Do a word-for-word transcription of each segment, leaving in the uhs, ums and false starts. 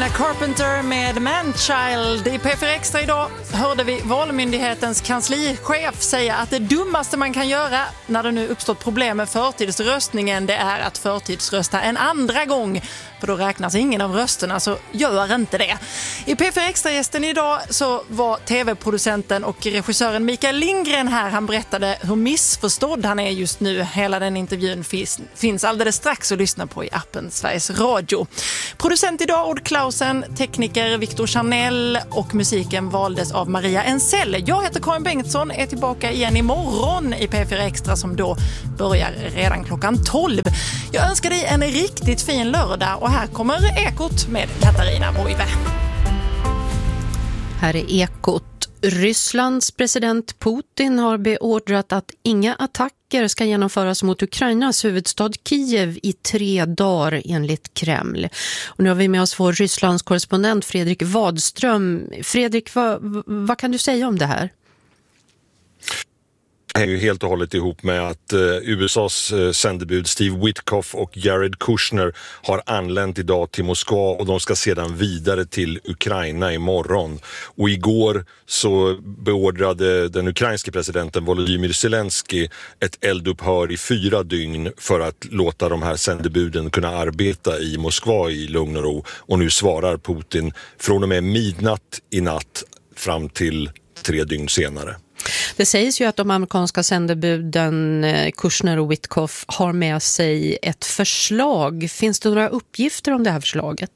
Sabrina Carpenter med Manchild. I P fyra Extra idag hörde vi Valmyndighetens kanslichef säga att det dummaste man kan göra när det nu uppstått problem med förtidsröstningen, det är att förtidsrösta en andra gång. För då räknas ingen av rösterna, så gör inte det. I P fyra Extra-gästen idag så var tv-producenten och regissören Mikael Lindgren här. Han berättade hur missförstådd han är just nu. Hela den intervjun finns, finns alldeles strax att lyssna på i appen Sveriges Radio. Producent idag Odd Klausen, tekniker Victor Chanel och musiken valdes av Maria Ensell. Jag heter Karin Bengtsson, är tillbaka igen imorgon i P fyra Extra som då börjar redan klockan tolv. Jag önskar dig en riktigt fin lördag och här kommer Ekot med Katarina Boive. Här är Ekot. Rysslands president Putin har beordrat att inga attacker ska genomföras mot Ukrainas huvudstad Kiev i tre dagar enligt Kreml. Och nu har vi med oss vår Rysslands korrespondent Fredrik Wadström. Fredrik, vad, vad kan du säga om det här? Det är ju helt och hållet ihop med att eh, U S A:s eh, sändebud Steve Witkoff och Jared Kushner har anlänt idag till Moskva och de ska sedan vidare till Ukraina imorgon. Och igår så beordrade den ukrainske presidenten Volodymyr Zelensky ett eldupphör i fyra dygn för att låta de här sändebuden kunna arbeta i Moskva i lugn och ro. Och nu svarar Putin från och med midnatt i natt fram till tre dygn senare. Det sägs ju att de amerikanska sändebuden Kushner och Witkoff har med sig ett förslag. Finns det några uppgifter om det här förslaget?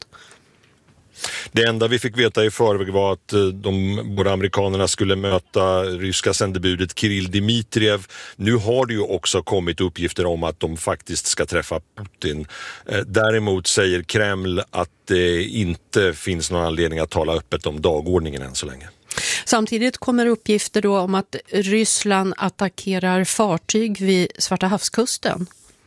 Det enda vi fick veta i förväg var att de båda amerikanerna skulle möta ryska sändebudet Kirill Dmitriev. Nu har det ju också kommit uppgifter om att de faktiskt ska träffa Putin. Däremot säger Kreml att det inte finns någon anledning att tala öppet om dagordningen än så länge. Samtidigt kommer uppgifter då om att Ryssland attackerar fartyg vid Svarta havskusten.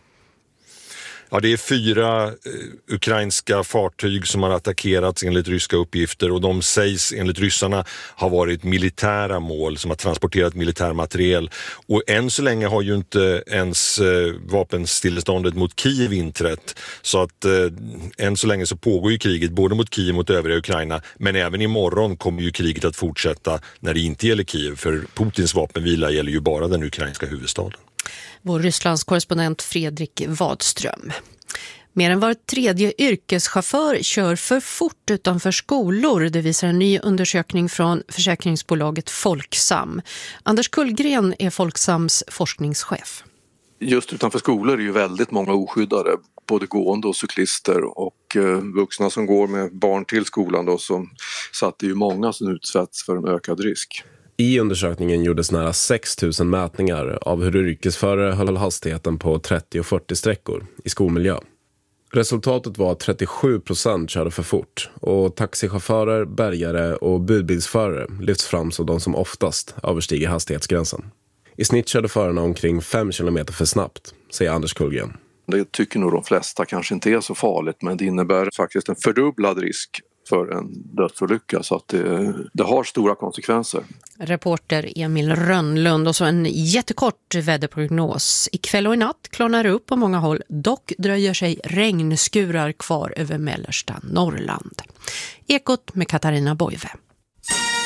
Ja, det är fyra eh, ukrainska fartyg som har attackerats enligt ryska uppgifter och de sägs enligt ryssarna ha varit militära mål som har transporterat militär materiel. Och än så länge har ju inte ens eh, vapenstilleståndet mot Kiev inträtt, så att eh, än så länge så pågår ju kriget både mot Kiev och mot övriga Ukraina, men även imorgon kommer ju kriget att fortsätta när det inte gäller Kiev, för Putins vapenvila gäller ju bara den ukrainska huvudstaden. Vår Rysslands korrespondent Fredrik Wadström. Mer än var tredje yrkeschaufför kör för fort utanför skolor. Det visar en ny undersökning från försäkringsbolaget Folksam. Anders Kullgren är Folksams forskningschef. Just utanför skolor är ju väldigt många oskyddade, både gående och cyklister och eh, vuxna som går med barn till skolan då, som, så att det är ju många som utsätts för en ökad risk. I undersökningen gjordes nära sex tusen mätningar av hur yrkesförare höll hastigheten på trettio och fyrtio sträckor i skolmiljö. Resultatet var att trettiosju procent körde för fort och taxichaufförer, bärgare och budbilsförare lyfts fram som de som oftast överstiger hastighetsgränsen. I snitt körde förarna omkring fem kilometer för snabbt, säger Anders Kullgren. Det tycker nog de flesta kanske inte är så farligt, men det innebär faktiskt en fördubblad risk för en dödsolycka, så att det, det har stora konsekvenser. Reporter Emil Rönnlund. Och så en jättekort väderprognos. Ikväll och i natt klarnar det upp på många håll. Dock dröjer sig regnskurar kvar över mellersta Norrland. Ekot med Katarina Boive.